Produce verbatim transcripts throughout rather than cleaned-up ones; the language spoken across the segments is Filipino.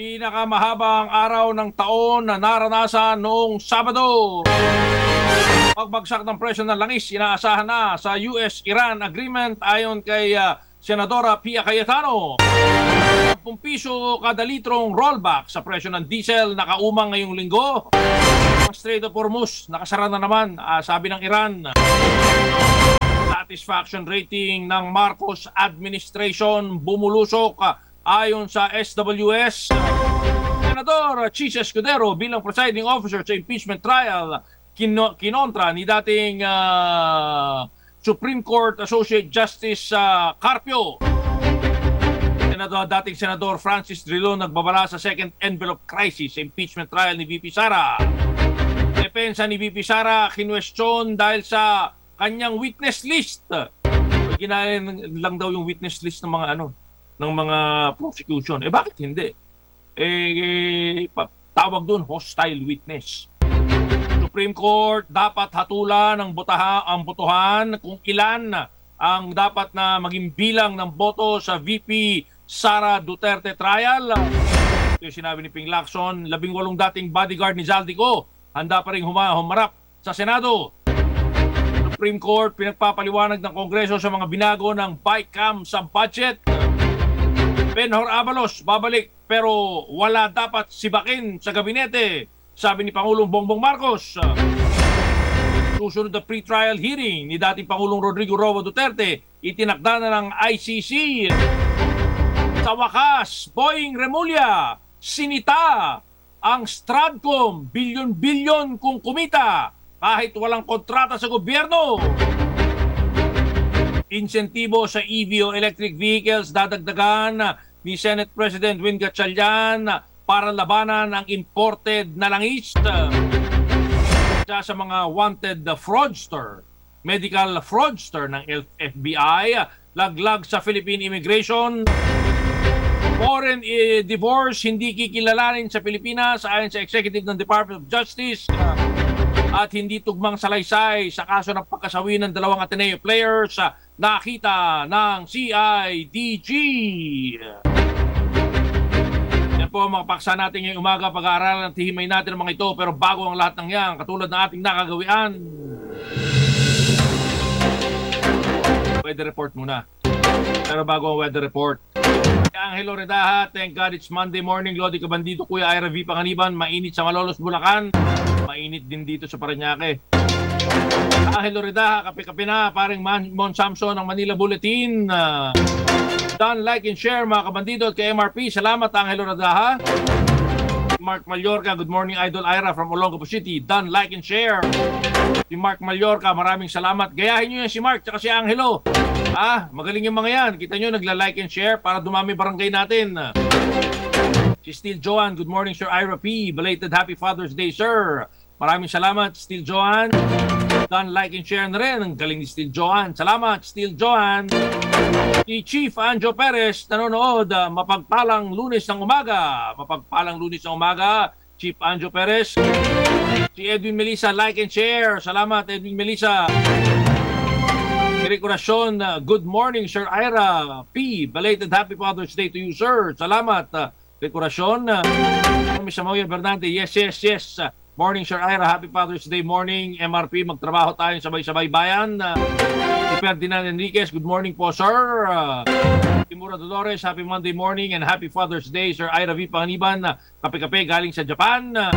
Pinakamahabang araw ng taon na naranasan noong Sabado. Pagbagsak ng presyo ng langis, inaasahan na sa U S Iran agreement ayon kay uh, Senadora Pia Cayetano. ten piso kada litrong rollback sa presyo ng diesel nakaumang ngayong linggo. Ang Strait of Hormuz nakasara na naman, uh, sabi ng Iran. Satisfaction rating ng Marcos administration bumulusok uh, ayon sa S W S. Senador Chis Escudero bilang presiding officer sa impeachment trial kino kinontra ni dating uh, Supreme Court Associate Justice uh, Carpio. Senador, dating Senador Francis Drilon nagbabala sa second envelope crisis sa impeachment trial ni V P Sara. Depensa ni V P Sara kinwestiyon dahil sa kanyang witness list. Ginahin lang daw yung witness list ng mga ano ng mga prosecution. Eh bakit hindi? Eh, eh tawag doon hostile witness. Supreme Court dapat hatulan ng botaha, ang botohan kung ilan ang dapat na maging bilang ng boto sa V P Sara Duterte trial. Ito yung sinabi ni Ping Lacson, labing walong dating bodyguard ni Zaldico, handa pa rin huma humarap sa Senado. Supreme Court pinagpapaliwanag ng Kongreso sa mga binago ng BICAM sa budget. Benhur Abalos, babalik pero wala dapat sibakin sa gabinete, sabi ni Pangulong Bongbong Marcos. Susunod na pre-trial hearing ni dating Pangulong Rodrigo Roa Duterte, itinakda na ng I C C. Sa wakas, Boying Remulla, sinita ang Stratcom, bilyon-bilyon kung kumita kahit walang kontrata sa gobyerno. Insentibo sa E V o electric vehicles dadagdagan ni Senate President Win Gatchalian para labanan ang imported na langis. Isa sa mga wanted fraudster, medical fraudster ng F B I, laglag sa Philippine Immigration. Foreign eh, divorce hindi kikilalanin sa Pilipinas ayon sa executive ng Department of Justice. At hindi tugmang salaysay sa kaso ng pagkasawi ng dalawang Ateneo players nakita ng C I D G. Yan po ang mga paksa natin ngayong umaga. Pag-aaralan at hihimay natin ang mga ito. Pero bago ang lahat ng yan, katulad ng ating nakagawian, weather report muna. Pero bago ang weather report, Angelo Redaha, thank God it's Monday morning. Lodi Cabandito, Kuya Ira V. Panganiban, mainit sa Malolos, Bulacan. Mainit din dito sa Parañaque. Angelo Redaha, kape-kape na, paring Mon Samson ng Manila Bulletin. Uh, done, like and share mga kabandito at kay M R P. Salamat Angelo Redaha. Mark Mallorca, good morning Idol Ira from Olongapo City. Done, like and share. Si Mark Mallorca, maraming salamat. Gayahin nyo yan si Mark at si Angelo. Ah, magaling yung mga yan. Kita nyo, nagla-like and share para dumami barangay natin. Si Steel Joan, good morning Sir Ira P. Belated Happy Father's Day, sir. Maraming salamat, Steel Joan. Done, like and share na rin. Ang galing ni Steel Joan. Salamat, Steel Joan. Si Chief Anjo Perez, nanonood. Uh, mapagpalang Lunes ng umaga. Mapagpalang Lunes ng umaga. Chief Anjo Perez. Si Edwin Melissa, like and share. Salamat, Edwin Melissa. Rekurasyon, uh, good morning Sir Ira P. Belated Happy Father's Day to you, sir. Salamat. Uh, Rekurasyon. Uh, Miss Samoyan Bernante, yes, yes, yes. Uh, morning Sir Ira, Happy Father's Day morning. M R P, magtrabaho tayo sabay-sabay bayan. Uh, si Ferdinand Enriquez, good morning po, sir. Uh, Timura Dolores, happy Monday morning and Happy Father's Day, Sir Ira V. Panganiban. Uh, kape-kape galing sa Japan. Uh,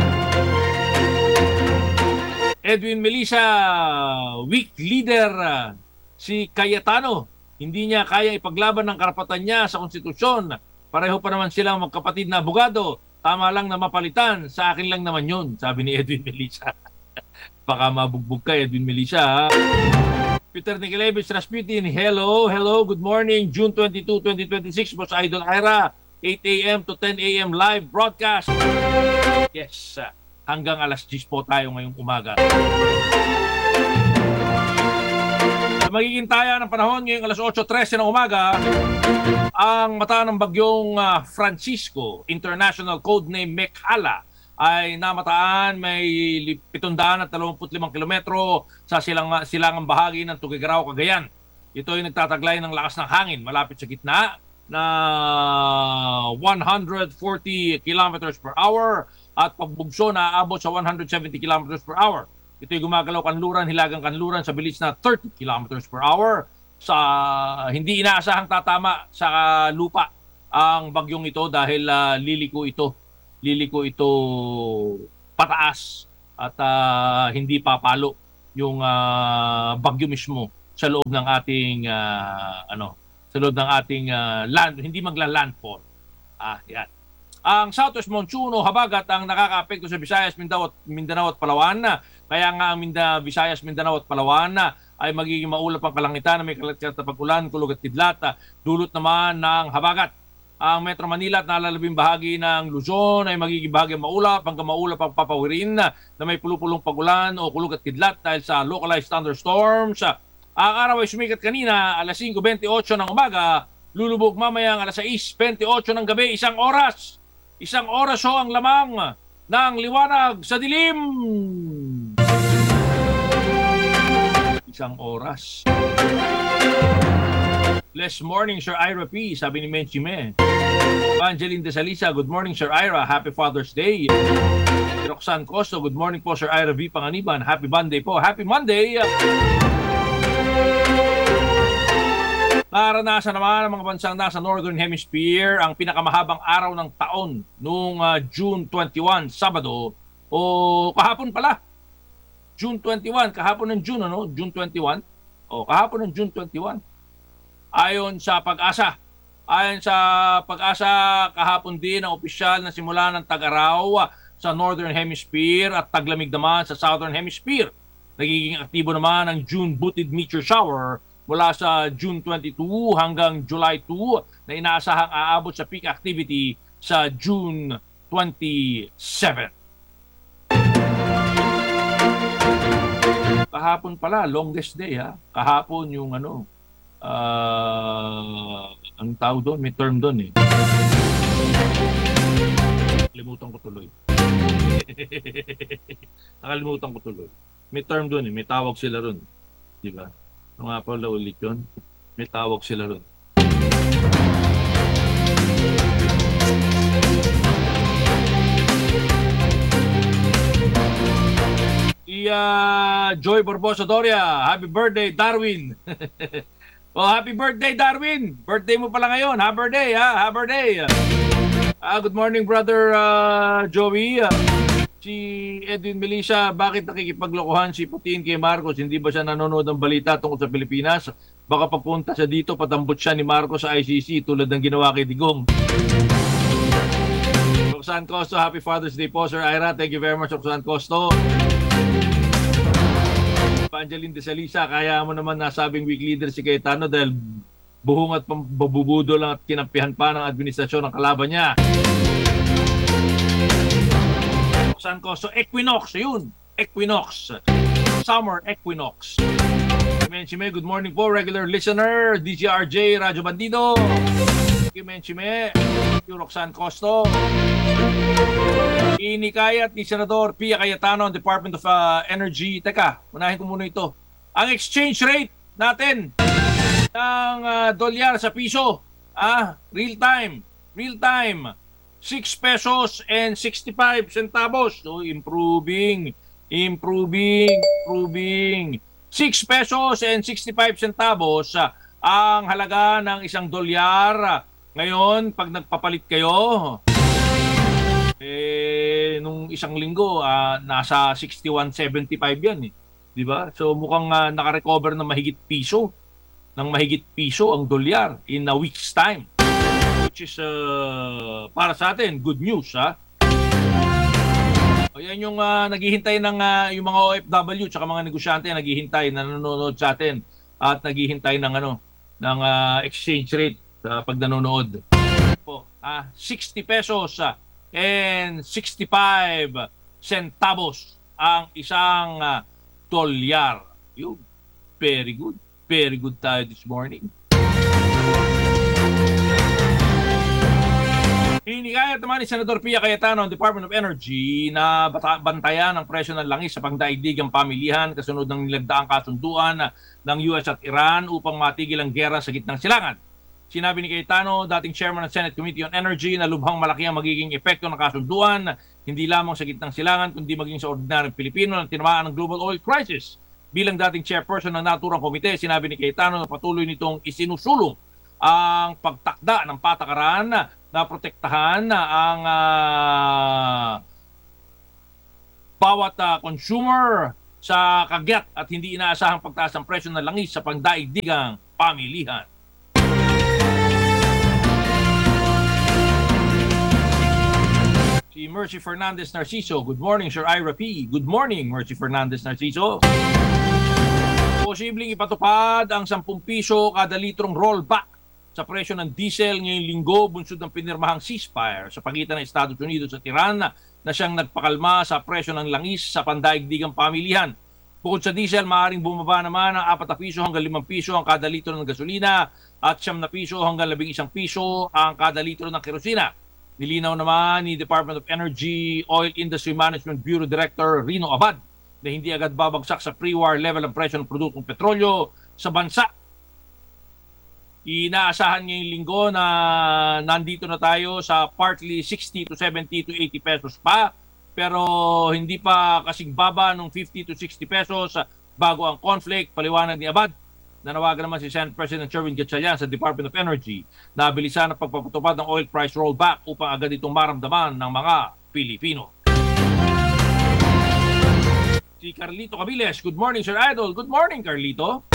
Edwin Melissa, weak leader. Uh, Si Cayetano, hindi niya kaya ipaglaban ng karapatan niya sa konstitusyon. Pareho pa naman silang magkapatid na abogado. Tama lang na mapalitan. Sa akin lang naman yun, sabi ni Edwin Melissa. Baka mabugbog ka, Edwin Melissa. Peter Nicolevich Rasputin, hello, hello, good morning. June twenty-second, twenty twenty-six, Boss Idol Ira, eight a.m. to ten a.m. live broadcast. Yes, hanggang alas diyes po tayo ngayong umaga. Magiging taya ng panahon ngayong alas otso trese ng umaga ang mata ng bagyong uh, Francisco, International Codename Mekhala, ay namataan may pitundaan at dalawamput limang kilometro sa silang, silangang bahagi ng Tuguegarao, Cagayan. Ito ay nagtataglay ng lakas ng hangin malapit sa gitna na one hundred forty kilometers per hour at pagbugso na aabot sa one hundred seventy kilometers per hour. Ito'y gumagalaw kanluran, hilagang kanluran sa bilis na thirty kilometers per hour. Sa hindi inaasahang tatama sa lupa ang bagyong ito dahil uh, liliko ito. Liliko ito pataas at uh, hindi papalo yung uh, bagyo mismo sa loob ng ating uh, ano, sa loob ng ating uh, land, hindi magla-landfall. Ah, yan. Ang Southwest Monsoon o habagat ang nakakaapekto sa Visayas, Mindanao at, Mindanao at Palawan. Kaya nga ang Minda, Visayas, Mindanao at Palawan ay magiging maulap ang kalangitan na may kalat-kalat na pag-ulan, kulog at kidlat, dulot naman ng habagat. Ang Metro Manila at nalalabing bahagi ng Luzon ay magiging bahagi maulap hanggang maulap ang papawirin na may pulupulong pag-ulan o kulog at kidlat dahil sa localized thunderstorms. Ang araw ay sumikat kanina alas singko twenty-eight ng umaga, lulubog mamayang alas sais twenty-eight ng gabi, isang oras. Isang oras ho ang lamang ng liwanag sa dilim. Isang oras. Bless morning, Sir Ira P. Sabi ni Menchi Me. Evangeline De Salisa, good morning, Sir Ira. Happy Father's Day. Roxanne Costo, good morning po, Sir Ira V. Panganiban. Happy Monday po. Happy Monday. Naranasan naman ng mga bansang nasa Northern Hemisphere ang pinakamahabang araw ng taon noong uh, June twenty-first, Sabado, o kahapon pala. June twenty-first, kahapon ng June, ano? June twenty-first. O, kahapon ng June twenty-first. Ayon sa Pag-asa. Ayon sa Pag-asa, kahapon din ang opisyal na simula ng tag-araw sa Northern Hemisphere at taglamig naman sa Southern Hemisphere. Nagiging aktibo naman ang June-booted meteor shower mula sa June twenty-second hanggang July second na inaasahang aabot sa peak activity sa June twenty-seventh. Kahapon pala, longest day ha. Kahapon yung ano, uh, ang tawag doon, may term doon eh. Nakalimutan ko tuloy. Nakalimutan ko tuloy. May term doon eh, may tawag sila ron. Diba? Ano nga pala ulit yun? May tawag sila ron. Iya Joy Barbosa Doria, happy birthday Darwin. Oh, happy birthday Darwin. Birthday mo pala ngayon. Happy birthday, ha? Happy birthday. Ah, good morning brother uh, Joey. Uh, si Edwin Melissa, bakit nakikipaglokohan si Putin kay Marcos? Hindi ba siya nanonood ng balita tungkol sa Pilipinas? Baka papunta siya dito, patambot siya ni Marcos sa I C C tulad ng ginawa kay Digong. Roxanne Costo, happy Father's Day po, Sir Ira. Thank you very much, Roxanne Costo. Evangeline De Salisa, kaya mo naman nasabing weak leader si Cayetano dahil buhong at babubudo lang at kinampihan pa ng administrasyon ng kalaban niya. Saan ko? So, Equinox, yun. Equinox. Summer Equinox. Menchime, good morning po, regular listener, D J R J, Radyo Bandido. Thank you, Menchime. Thank you, Roxanne Costo. Inikayat ni Senador Pia Cayetano ang Department of uh, Energy. Teka, unahin ko muna ito. Ang exchange rate natin ng uh, dolyar sa piso, ah, real time, real time, six pesos and sixty-five centavos. So, improving, improving, improving. six pesos and sixty-five centavos uh, ang halaga ng isang dolyar. Ngayon, pag nagpapalit kayo, eh, nung isang linggo, uh, nasa sixty-one seventy-five yan eh. Diba? So, mukhang uh, nakarecover ng mahigit piso. Ng mahigit piso ang dolyar in a week's time. Which is, uh, para sa atin, good news, ha? O yan yung uh, naghihintay ng uh, yung mga O F W tsaka mga negosyante na naghihintay, na nanonood sa atin at naghihintay ng ano, ng uh, exchange rate sa uh, pag nanonood. Po, ah, sixty pesos uh, and sixty-five centavos ang isang uh, dolyar. Yun, very good. Very good tayo this morning. Hinikayat naman ni Senador Pia Cayetano ang Department of Energy na bantayan ang presyo ng langis sa pangdaigdigang pamilihan kasunod ng nilagdaang kasunduan ng U S at Iran upang matigil ang gera sa gitnang silangan. Sinabi ni Cayetano, dating chairman ng Senate Committee on Energy, na lubhang malaki ang magiging epekto ng kasunduan, hindi lamang sa gitnang silangan, kundi maging sa ordinaryong Pilipino na tinamaan ng global oil crisis. Bilang dating chairperson ng naturang komite, sinabi ni Cayetano na patuloy nitong isinusulong ang pagtakda ng patakaran na protektahan ang uh, bawat uh, consumer sa kagyat at hindi inaasahang pagtaas ng presyo ng langis sa pangdaigdigang pamilihan. Si Mercy Fernandez Narciso. Good morning, Sir Ira P. Good morning, Mercy Fernandez Narciso. Posibleng ipatupad ang sampung piso kada litrong rollback sa presyo ng diesel ngayong linggo bunsod ng pinirmahang ceasefire sa pagitan ng Estados Unidos at Iran na siyang nagpakalma sa presyo ng langis sa pandaigdigang pamilihan. Bukod sa diesel, maaaring bumaba naman ng apat na piso hanggang limang piso ang kada litro ng gasolina at siyam na piso hanggang labing isang piso ang kada litro ng kerosina. Nilinaw naman ni Department of Energy Oil Industry Management Bureau Director Rino Abad na hindi agad babagsak sa pre-war level ang presyo ng produktong petrolyo sa bansa. Inaasahan ngayong linggo na nandito na tayo sa partly sixty to seventy to eighty pesos pa, pero hindi pa kasing baba ng fifty to sixty pesos bago ang conflict. Paliwanag ni Abad. Nanawagan naman si Senate President Sherwin Gatchalian sa Department of Energy na bilisan ang pagpapatupad ng oil price rollback upang agad itong maramdaman ng mga Pilipino. Si Carlito Cabiles. Good morning, Sir Idol. Good morning, Carlito.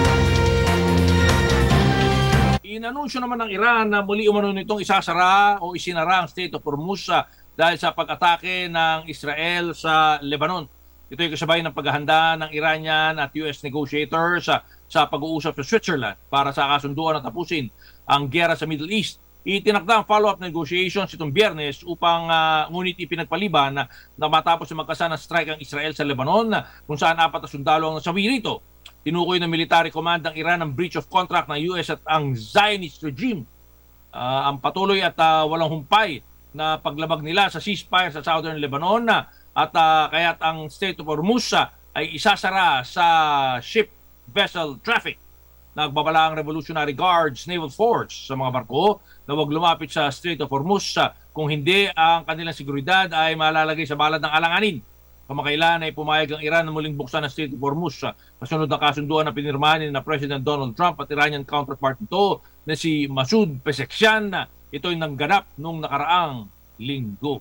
Inanunsyo naman ng Iran na muli umano nitong isasara o isinara ang Strait of Hormuz dahil sa pag-atake ng Israel sa Lebanon. Ito ay kasabay ng paghahanda ng Iranian at U S negotiators sa, sa pag-uusap sa Switzerland para sa kasunduan na tapusin ang giyera sa Middle East. Itinakda ang follow-up negotiations itong Biyernes upang uh, ngunit ipinagpaliban na, na matapos ng magkasa ng strike ang Israel sa Lebanon kung saan apat na sundalo ang nasawi rito. Tinukoy ng military command ng Iran ang breach of contract ng U S at ang Zionist regime. Uh, ang patuloy at uh, walang humpay na paglabag nila sa ceasefire sa Southern Lebanon at uh, kaya't ang Strait of Hormuz ay isasara sa ship vessel traffic. Nagbabala ang Revolutionary Guards Naval Force sa mga barko na huwag lumapit sa Strait of Hormuz kung hindi ang kanilang seguridad ay malalagay sa balad ng alanganin. Kamakailan ay pumayag ang Iran na muling buksan ang Strait of Hormuz kasunod ng kasunduan na pinirmahan ni na President Donald Trump at Iranian counterpart nito na si Masoud Pezeshkian. Ito'y nangganap nung nakaraang linggo.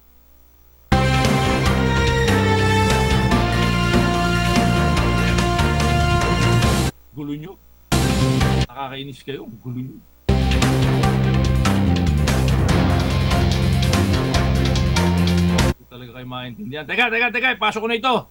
Gulo nyo. Nakakainis kayo. Gulo nyo. Talaga kayo maintindihan. Teka, teka, teka. Pasok ko na ito.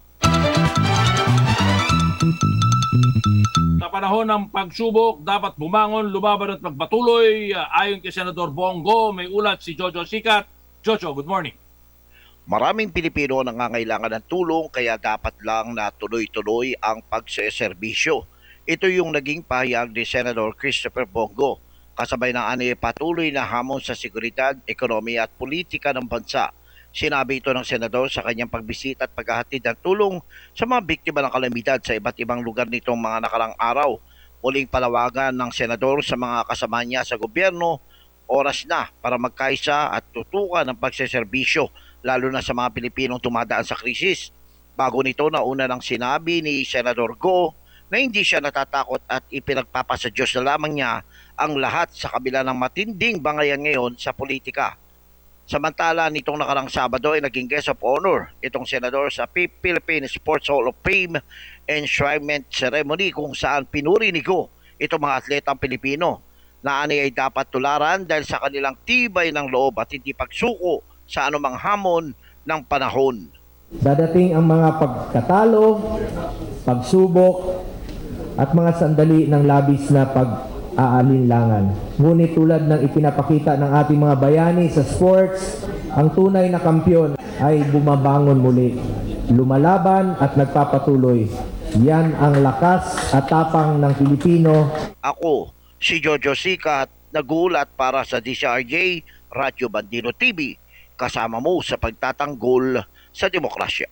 Sa panahon ng pagsubok, dapat bumangon, lumaban at magpatuloy. Ayon kay Senador Bongo, may ulat si Jojo Sikat. Jojo, good morning. Maraming Pilipino nangangailangan ng tulong kaya dapat lang na tuloy-tuloy ang pagseserbisyo. Ito yung naging pahayag ni Senador Christopher Bongo. Kasabay ng ani patuloy na hamon sa seguridad, ekonomiya at politika ng bansa. Sinabi ito ng senador sa kanyang pagbisita at paghahatid ng tulong sa mga biktima ng kalamidad sa iba't ibang lugar nitong mga nakarang araw. Muling palawagan ng senador sa mga kasama niya sa gobyerno, oras na para magkaisa at tutukan ng pagseserbisyo lalo na sa mga Pilipinong tumadaan sa krisis. Bago nito, nauna ng sinabi ni Senador Go na hindi siya natatakot at ipinagpapasa Diyos na lamang niya ang lahat sa kabila ng matinding bangayan ngayon sa politika. Samantala, nitong nakarang Sabado ay naging guest of honor itong senador sa Philippine Sports Hall of Fame Enshrinement Ceremony kung saan pinuri ni Go itong mga atletang Pilipino na ani ay dapat tularan dahil sa kanilang tibay ng loob at hindi pagsuko sa anumang hamon ng panahon. Dadating ang mga pagkatalo, pagsubok at mga sandali ng labis na pag-aalinlangan. Ngunit tulad ng ipinapakita ng ating mga bayani sa sports, ang tunay na kampiyon ay bumabangon muli, lumalaban at nagpapatuloy. Yan ang lakas at tapang ng Pilipino. Ako, si Jojo Sikat, nagulat para sa D C R J, Radyo Bandino T V, kasama mo sa pagtatanggol sa demokrasya.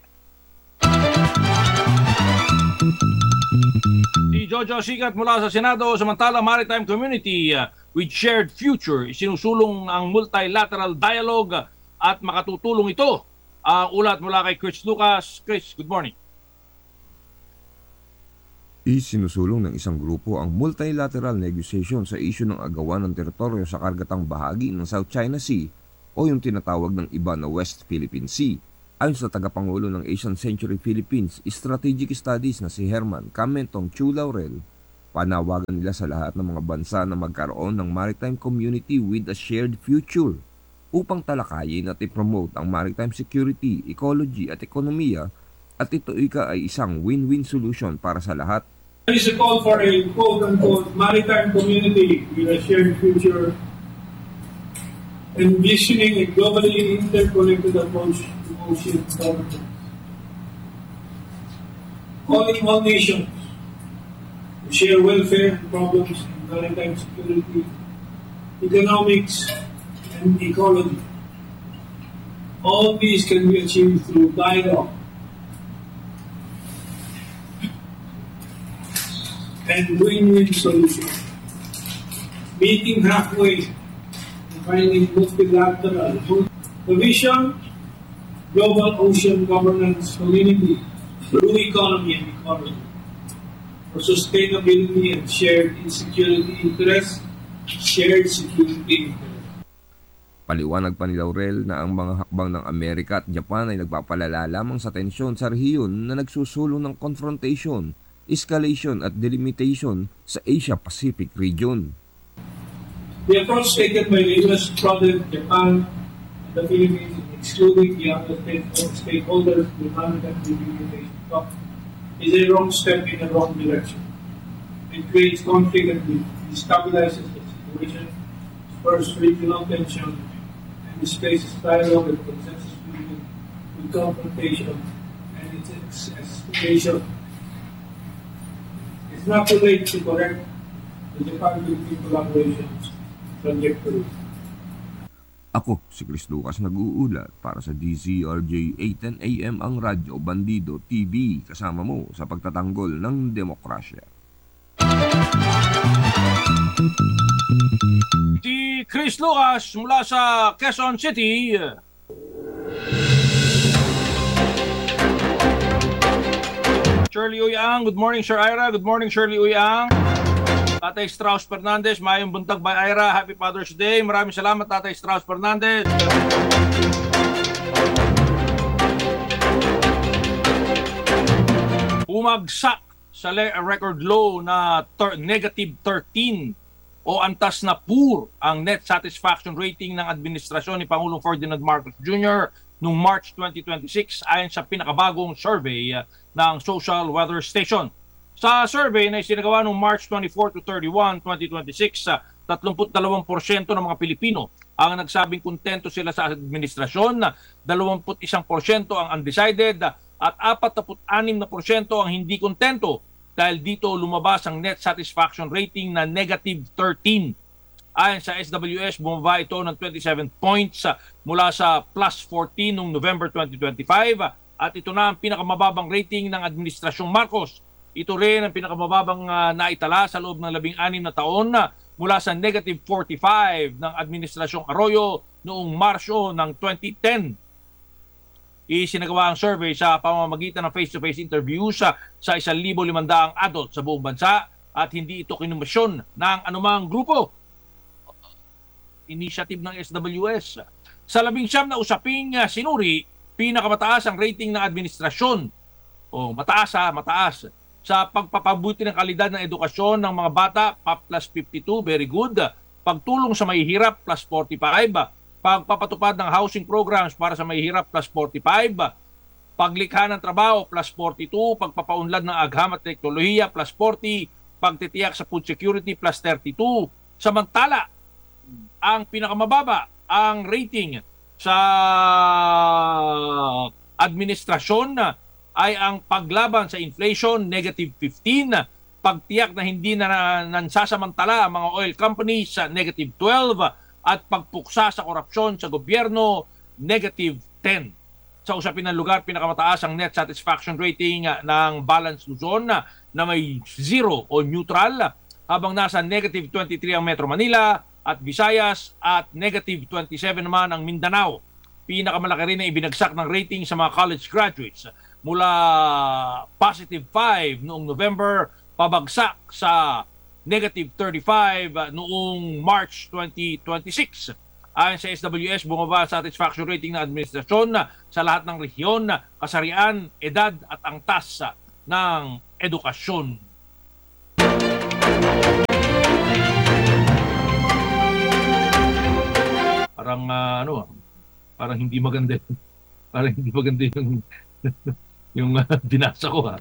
Si Jojo Sikat mula sa Senado. Samantala, Maritime Community, with shared future. Isinusulong ang multilateral dialogue at makatutulong ito. Ang ulat mula kay Chris Lucas. Chris, good morning. Isinusulong ng isang grupo ang multilateral negotiation sa isyu ng agawan ng teritoryo sa kargatang bahagi ng South China Sea o yung tinatawag ng iba na West Philippine Sea. Ayon sa tagapangulo ng Asian Century Philippines Strategic Studies na si Herman Camentong Chu Laurel, panawagan nila sa lahat ng mga bansa na magkaroon ng maritime community with a shared future upang talakayin at i-promote ang maritime security, ecology at ekonomiya, at ito ika ay isang win-win solution para sa lahat. There is a call for a quote-unquote maritime community with a shared future, envisioning a globally interconnected approach to ocean governance. Calling all nations to share welfare and problems in maritime security, economics, and ecology. All these can be achieved through dialogue and win-win solutions. Meeting halfway and finding multilateral. The vision, global ocean governance community, blue economy and economy, for sustainability and shared security interests, shared security interests. Paliwanag pa ni Laurel na ang mga hakbang ng Amerika at Japan ay nagpapalala lamang sa tensyon sa rehiyon na nagsusulong ng confrontation, escalation at delimitation sa Asia-Pacific region. The approach taken by the U S, prodded Japan, and the Philippines, excluding the other stakeholders, the maritime delimitation talk, is a wrong step in the wrong direction. It creates conflict and destabilizes the situation, spurs regional tension, and displaces dialogue and consensus building with confrontation and its escalation. It's not too late to correct the Japan-Philippine collaboration trajectory. Ako, si Chris Lucas, nag-uulat para sa D Z R J eight ten A M ang Radyo Bandido T V, kasama mo sa pagtatanggol ng demokrasya. Si Chris Lucas mula sa Quezon City. Shirley Uyang, good morning Sir Ira. Good morning Shirley Uyang. Tatay Strauss Fernandez, mayong buntag by Ira. Happy Father's Day. Maraming salamat Tatay Strauss Fernandez. Umagsak sa record low na ter- negative thirteen o antas na poor ang net satisfaction rating ng administrasyon ni Pangulong Ferdinand Marcos Junior noong March twenty twenty-six ayon sa pinakabagong survey uh, ng Social Weather Station. Sa survey na isinagawa noong March twenty-fourth to thirty-first, twenty twenty-six, uh, thirty-two porsyento ng mga Pilipino ang nagsabing kontento sila sa administrasyon, twenty-one porsyento ang undecided, at forty-six porsyento ang hindi kontento. Dahil dito lumabas ang net satisfaction rating na negative thirteen. Ayon sa S W S, bumaba ito ng twenty-seven points uh, mula sa plus fourteen noong November twenty twenty-five, at ito na ang pinakamababang rating ng Administrasyong Marcos. Ito rin ang pinakamababang uh, naitala sa loob ng labing anim na taon uh, mula sa negative forty-five ng Administrasyong Arroyo noong Marsyo ng twenty ten. Isinagawa ang survey sa pamamagitan ng face-to-face interviews sa, sa one thousand five hundred adult sa buong bansa at hindi ito kinumisyon ng anumang grupo. Initiative ng S W S. Sa labing siyam na usaping uh, sinuri, pinakamataas ang rating ng administrasyon. O mataas ha, mataas. Sa pagpapabuti ng kalidad ng edukasyon ng mga bata, pa plus fifty-two, very good. Pagtulong sa mahihirap, plus forty-five. Pagpapatupad ng housing programs para sa mahihirap, plus forty-five. Paglikha ng trabaho, plus forty-two. Pagpapaunlad ng agham at teknolohiya, plus forty. Pagtitiyak sa food security, plus thirty-two. Samantala, ang pinakamababa, ang rating sa administrasyon ay ang paglaban sa inflation, negative fifteen. Pagtiyak na hindi na nansasamantala ang mga oil companies, negative twelve. At pagpuksa sa korupsyon sa gobyerno, negative ten. Sa usapin ng lugar, pinakamataas ang net satisfaction rating ng Balance Luzon na may zero o neutral. habang nasa negative twenty-three ang Metro Manila at Visayas at negative twenty-seven naman ang Mindanao. Pinakamalaki rin na ibinagsak ng rating sa mga college graduates mula positive five noong November pabagsak sa negative thirty-five noong March twenty twenty-six. Ayon sa S W S, bumaba ang satisfaction rating ng administrasyon sa lahat ng rehiyon, kasarian, edad at angtas ng edukasyon. Parang uh, ano, parang hindi maganda. Parang hindi maganda yung yung uh, binasa ko ha.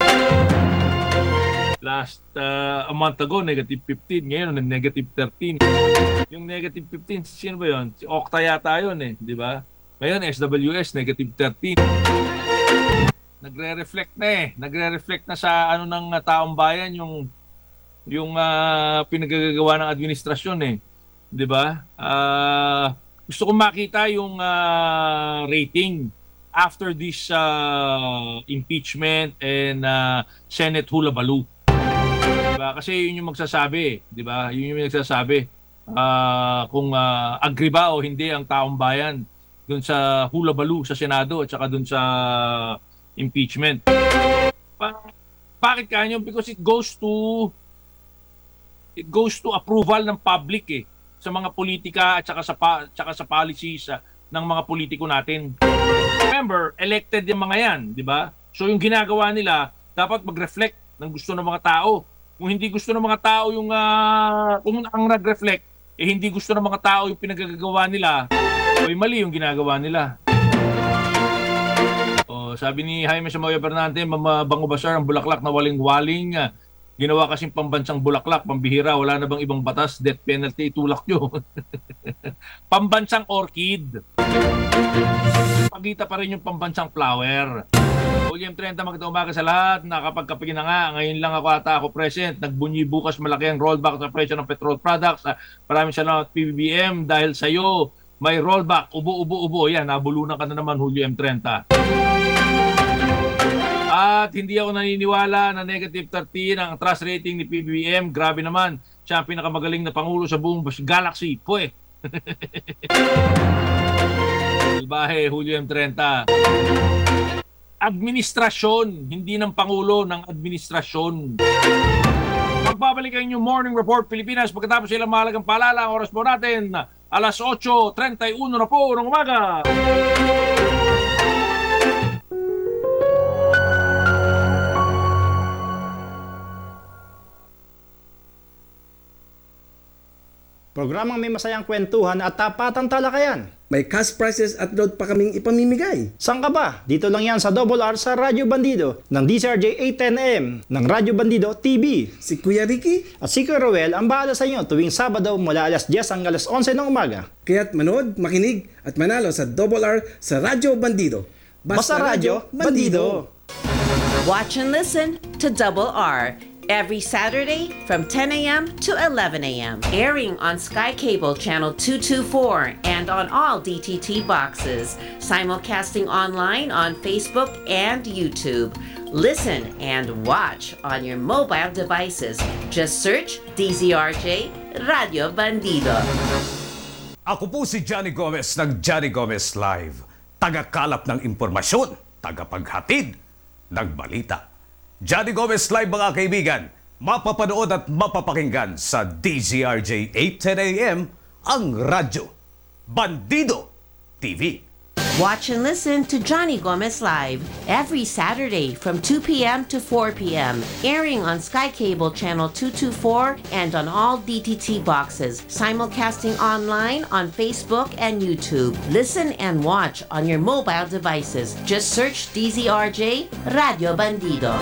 Last uh, a month ago, negative fifteen. Ngayon, negative thirteen. Yung negative fifteen, sino ba yun? Si Okta yata yun eh, di ba? Ngayon, S W S, negative thirteen. Nagre-reflect na eh. Nagre-reflect na sa ano ng uh, taong bayan yung yung uh, pinagagagawa ng administrasyon eh. Di ba? Uh, gusto kong makita yung uh, rating after this uh, impeachment and uh, Senate hulabaloo. Diba? Kasi yun yung magsasabi, di ba? Yun yung magsasabi uh, kung uh, agree ba o hindi ang taong bayan dun sa hulabaloo sa Senado at saka dun sa impeachment. Pa- bakit kanyo? Because it goes to it goes to approval ng public eh sa mga politika at saka sa pa- at saka sa policies uh, ng mga politiko natin. Remember, elected yung mga yan, di ba? So yung ginagawa nila dapat mag-reflect ng gusto ng mga tao. Kung hindi gusto ng mga tao yung uh, kung ang nag-reflect eh hindi gusto ng mga tao yung pinagagagawa nila, ay mali yung ginagawa nila. O, sabi ni Jaime Samoya Bernante, Bango Basar, ang bulaklak na waling-waling, uh, ginawa kasing pambansang bulaklak, pambihira, wala na bang ibang batas, death penalty, itulak nyo. Pambansang orchid. Pagita pa rin yung pambansang flower. William Trenta, magandang umaga sa lahat. Nakapagkapigin na nga. Ngayon lang ako ata ako present. Nagbunyi bukas malaki ang rollback sa presyo ng petrol products. Maraming salamat P B B M dahil sa iyo may rollback. Ubo, ubo, ubo. Yan, nabulunan ka na naman Julio M. Trenta. At hindi ako naniniwala na negative thirteen ang trust rating ni P B B M. Grabe naman. Siya ang pinakamagaling na pangulo sa buong galaxy. Pwe. Salbahe, Julio M. Trenta. Administrasyon, hindi ng Pangulo, ng administrasyon. Magbabalik ang inyong Morning Report Pilipinas pagkatapos ilang mahalagang paalala. Ang oras po natin, alas otso trenta-uno na po ng umaga. Programang may masayang kwentuhan at tapatang talakayan. May cash prizes at load pa kaming ipamimigay. Saan ka ba? Dito lang yan sa Double R sa Radyo Bandido ng D C R J eight ten A M ng Radyo Bandido T V. Si Kuya Ricky. At si Kuya Roel ang bahala sa inyo tuwing Sabado mula alas diyes hanggang alas onse ng umaga. Kaya't manood, makinig at manalo sa Double R sa Radyo Bandido. Basta, Basta Radyo Bandido. Watch and listen to Double R every Saturday from ten A M to eleven A M Airing on Sky Cable Channel two twenty-four and on all D T T boxes. Simulcasting online on Facebook and YouTube. Listen and watch on your mobile devices. Just search D Z R J Radio Bandido. Ako po si Johnny Gomez ng Johnny Gomez Live. Tagakalap ng impormasyon, tagapaghatid ng balita. Johnny Gomez Live mga kaibigan, mapapanood at mapapakinggan sa D Z R J eight ten A M ang Radyo Bandido T V. Watch and listen to Johnny Gomez Live every Saturday from two P M to four P M Airing on Sky Cable Channel two twenty-four and on all D T T boxes. Simulcasting online on Facebook and YouTube. Listen and watch on your mobile devices. Just search D Z R J Radio Bandido.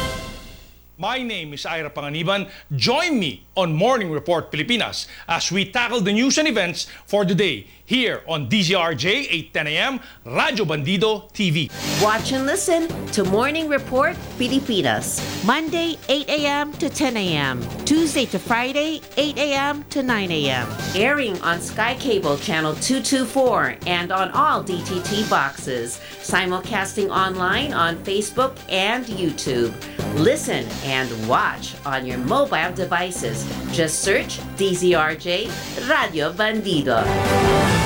My name is Ira Panganiban. Join me on Morning Report Pilipinas as we tackle the news and events for the day here on D Z R J eight ten A M Radyo Bandido T V. Watch and listen to Morning Report Pilipinas. Monday, eight A M to ten A M Tuesday to Friday, eight A M to nine A M Airing on Sky Cable Channel two twenty-four and on all D T T boxes. Simulcasting online on Facebook and YouTube. Listen and watch on your mobile devices. Just search D Z R J Radio Bandido.